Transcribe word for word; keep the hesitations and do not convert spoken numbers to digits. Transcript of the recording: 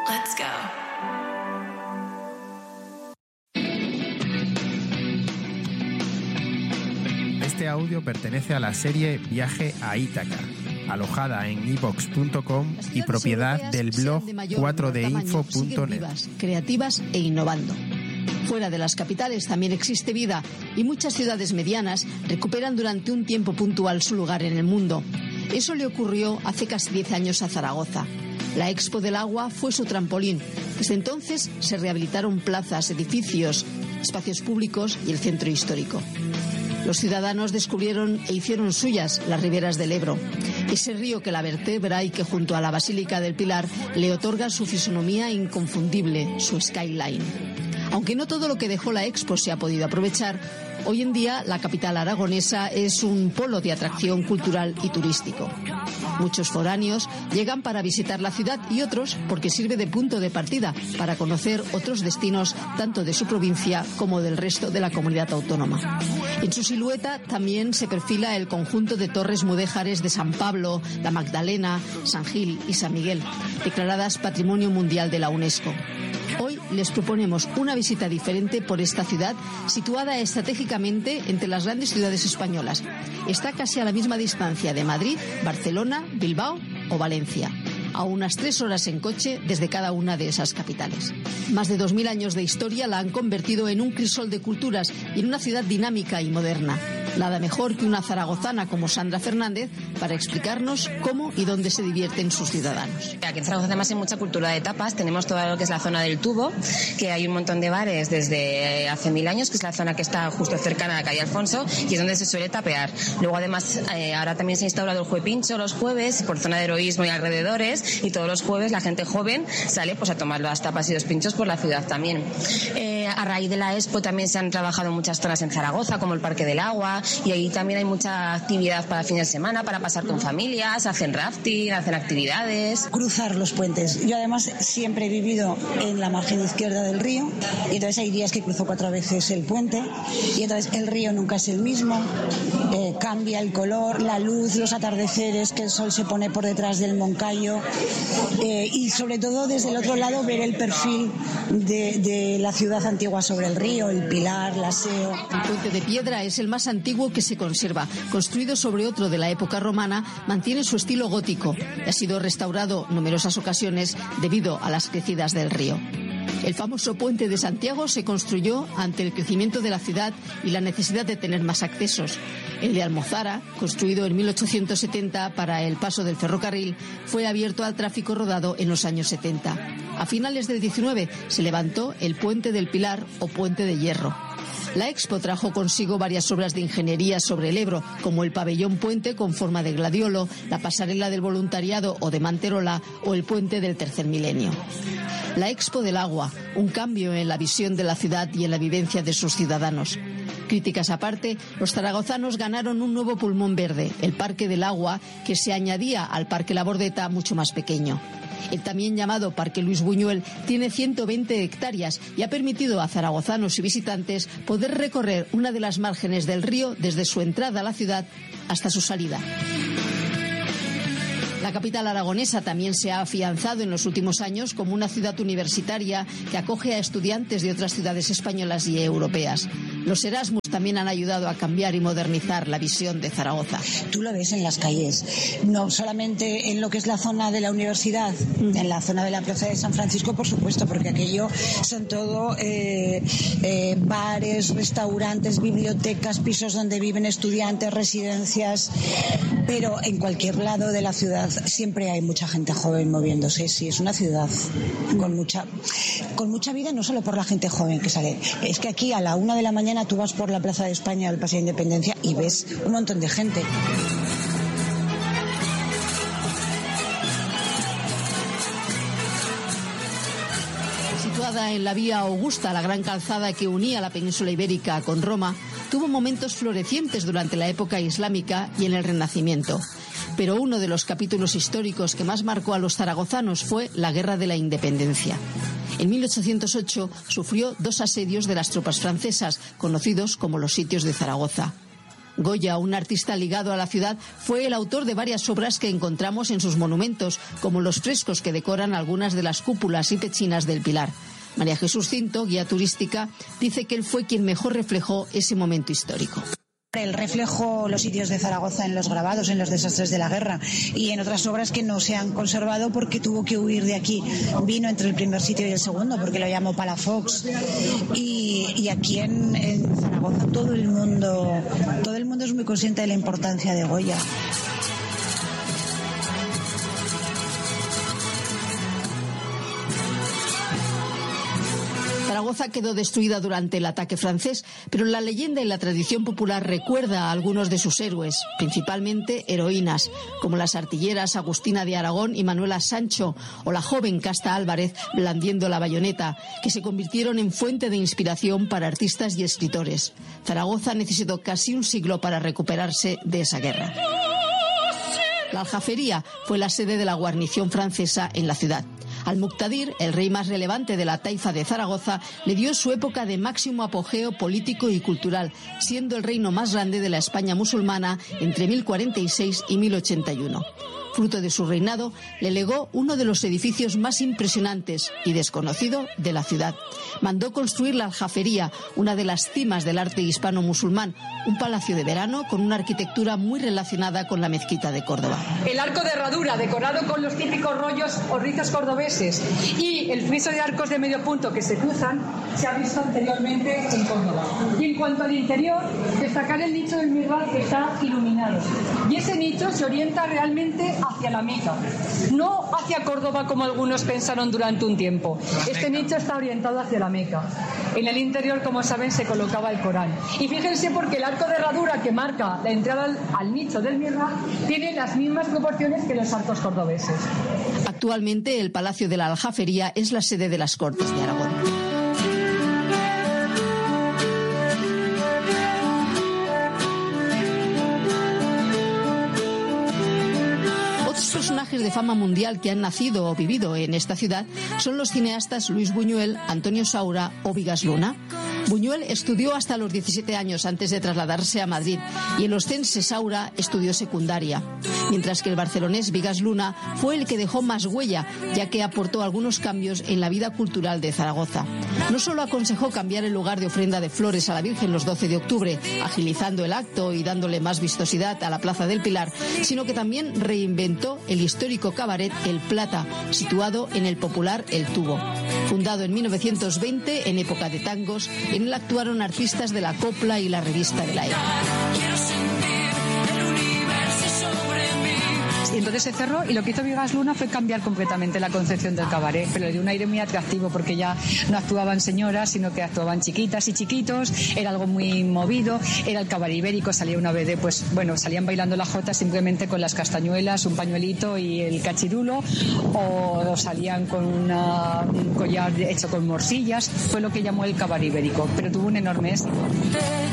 Let's go. Este audio pertenece a la serie Viaje a Ítaca, alojada en i vox punto com y propiedad del blog cuatro d info punto net. Creativas e innovando. Fuera de las capitales también existe vida y muchas ciudades medianas recuperan durante un tiempo puntual su lugar en el mundo. Eso le ocurrió hace casi diez años a Zaragoza. La Expo del Agua fue su trampolín. Desde entonces se rehabilitaron plazas, edificios, espacios públicos y el centro histórico. Los ciudadanos descubrieron e hicieron suyas las riberas del Ebro, ese río que la vertebra y que junto a la Basílica del Pilar le otorga su fisonomía inconfundible, su skyline. Aunque no todo lo que dejó la Expo se ha podido aprovechar, hoy en día la capital aragonesa es un polo de atracción cultural y turístico. Muchos foráneos llegan para visitar la ciudad y otros porque sirve de punto de partida para conocer otros destinos tanto de su provincia como del resto de la comunidad autónoma. En su silueta también se perfila el conjunto de torres mudéjares de San Pablo, la Magdalena, San Gil y San Miguel, declaradas Patrimonio Mundial de la UNESCO. Hoy les proponemos una visita diferente por esta ciudad, situada estratégicamente entre las grandes ciudades españolas. Está casi a la misma distancia de Madrid, Barcelona, Bilbao o Valencia, a unas tres horas en coche desde cada una de esas capitales. Más de dos mil años de historia la han convertido en un crisol de culturas y en una ciudad dinámica y moderna. Nada mejor que una zaragozana como Sandra Fernández para explicarnos cómo y dónde se divierten sus ciudadanos. Aquí en Zaragoza además hay mucha cultura de tapas. Tenemos todo lo que es la zona del Tubo, que hay un montón de bares desde hace mil años, que es la zona que está justo cercana a la calle Alfonso y es donde se suele tapear. Luego además eh, ahora también se ha instaurado el Juepincho los jueves por zona de Heroísmo y alrededores, y todos los jueves la gente joven sale pues a tomar las tapas y los pinchos por la ciudad también. Eh, a raíz de la Expo también se han trabajado muchas zonas en Zaragoza, como el Parque del Agua, y ahí también hay mucha actividad para fin de semana, para pasar con familias, hacen rafting, hacen actividades. Cruzar los puentes. Yo además siempre he vivido en la margen izquierda del río, y entonces hay días que cruzo cuatro veces el puente, y entonces el río nunca es el mismo, eh, cambia el color, la luz, los atardeceres, que el sol se pone por detrás del Moncayo, eh, y sobre todo desde el otro lado ver el perfil de, de la ciudad antigua sobre el río, el Pilar, la Seo. El puente de piedra es el más antiguo que se conserva. Construido sobre otro de la época romana, mantiene su estilo gótico y ha sido restaurado numerosas ocasiones debido a las crecidas del río. El famoso puente de Santiago se construyó ante el crecimiento de la ciudad y la necesidad de tener más accesos. El de Almozara, construido en mil ochocientos setenta para el paso del ferrocarril, fue abierto al tráfico rodado en los años setenta. A finales del diecinueve se levantó el puente del Pilar o puente de hierro. La Expo trajo consigo varias obras de ingeniería sobre el Ebro, como el pabellón puente con forma de gladiolo, la pasarela del voluntariado o de Manterola o el puente del tercer milenio. La Expo del Agua, un cambio en la visión de la ciudad y en la vivencia de sus ciudadanos. Críticas aparte, los zaragozanos ganaron un nuevo pulmón verde, el Parque del Agua, que se añadía al Parque La Bordeta, mucho más pequeño. El también llamado Parque Luis Buñuel tiene ciento veinte hectáreas y ha permitido a zaragozanos y visitantes poder recorrer una de las márgenes del río desde su entrada a la ciudad hasta su salida. La capital aragonesa también se ha afianzado en los últimos años como una ciudad universitaria que acoge a estudiantes de otras ciudades españolas y europeas. Los Erasmus también han ayudado a cambiar y modernizar la visión de Zaragoza. Tú lo ves en las calles, no solamente en lo que es la zona de la universidad, en la zona de la Plaza de San Francisco, por supuesto, porque aquello son todo eh, eh, bares, restaurantes, bibliotecas, pisos donde viven estudiantes, residencias, pero en cualquier lado de la ciudad siempre hay mucha gente joven moviéndose. Sí, es una ciudad con mucha, con mucha vida, no solo por la gente joven que sale. Es que aquí a la una de la mañana tú vas por la Plaza de España, al Paseo de Independencia, y ves un montón de gente. Situada en la Vía Augusta, la gran calzada que unía la península ibérica con Roma, tuvo momentos florecientes durante la época islámica y en el Renacimiento. Pero uno de los capítulos históricos que más marcó a los zaragozanos fue la Guerra de la Independencia. En mil ochocientos ocho sufrió dos asedios de las tropas francesas, conocidos como los sitios de Zaragoza. Goya, un artista ligado a la ciudad, fue el autor de varias obras que encontramos en sus monumentos, como los frescos que decoran algunas de las cúpulas y pechinas del Pilar. María Jesús Cinto, guía turística, dice que él fue quien mejor reflejó ese momento histórico. El reflejo los sitios de Zaragoza en los grabados, en los desastres de la guerra y en otras obras que no se han conservado porque tuvo que huir de aquí. Vino entre el primer sitio y el segundo porque lo llamó Palafox. Y, y aquí en, en Zaragoza todo el mundo, todo el mundo es muy consciente de la importancia de Goya. Zaragoza quedó destruida durante el ataque francés, pero la leyenda y la tradición popular recuerda a algunos de sus héroes, principalmente heroínas, como las artilleras Agustina de Aragón y Manuela Sancho, o la joven Casta Álvarez blandiendo la bayoneta, que se convirtieron en fuente de inspiración para artistas y escritores. Zaragoza necesitó casi un siglo para recuperarse de esa guerra. La Aljafería fue la sede de la guarnición francesa en la ciudad. Al-Muqtadir, el rey más relevante de la taifa de Zaragoza, le dio su época de máximo apogeo político y cultural, siendo el reino más grande de la España musulmana entre mil cuarenta y seis y mil ochenta y uno. Fruto de su reinado, le legó uno de los edificios más impresionantes y desconocido de la ciudad. Mandó construir la Aljafería, una de las cimas del arte hispano-musulmán, un palacio de verano con una arquitectura muy relacionada con la mezquita de Córdoba. El arco de herradura, decorado con los típicos rollos o rizos cordobeses, y el friso de arcos de medio punto que se cruzan, se ha visto anteriormente en Córdoba. Y en cuanto al interior, destacar el nicho del mihrab que está iluminado. Y ese nicho se orienta realmente hacia la Meca, no hacia Córdoba como algunos pensaron durante un tiempo. Este nicho está orientado hacia la Meca. En el interior, como saben, se colocaba el Corán. Y fíjense porque el arco de herradura que marca la entrada al, al nicho del mihrab tiene las mismas proporciones que los arcos cordobeses. Actualmente el Palacio de la Aljafería es la sede de las Cortes de Aragón. Personajes de fama mundial que han nacido o vivido en esta ciudad son los cineastas Luis Buñuel, Antonio Saura o Vigas Luna. Buñuel estudió hasta los diecisiete años antes de trasladarse a Madrid y el ostense Saura estudió secundaria, mientras que el barcelonés Vigas Luna fue el que dejó más huella, ya que aportó algunos cambios en la vida cultural de Zaragoza. No solo aconsejó cambiar el lugar de ofrenda de flores a la Virgen los doce de octubre, agilizando el acto y dándole más vistosidad a la Plaza del Pilar, sino que también reinventó el histórico cabaret El Plata, situado en el popular El Tubo. Fundado en mil novecientos veinte, en época de tangos, en él actuaron artistas de la copla y la revista de la época. Y entonces se cerró y lo que hizo Vigas Luna fue cambiar completamente la concepción del cabaret, pero le dio un aire muy atractivo porque ya no actuaban señoras, sino que actuaban chiquitas y chiquitos, era algo muy movido, era el cabaret ibérico, salía una vez de, pues bueno, salían bailando la jota simplemente con las castañuelas, un pañuelito y el cachirulo, o salían con una, un collar hecho con morcillas, fue lo que llamó el cabaret ibérico, pero tuvo un enorme éxito.